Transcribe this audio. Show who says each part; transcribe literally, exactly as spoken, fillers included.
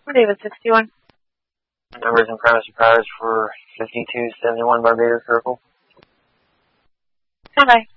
Speaker 1: David sixty-one.
Speaker 2: Numbers and premises priors for fifty-two seventy-one Barbados Circle.
Speaker 1: Bye-bye.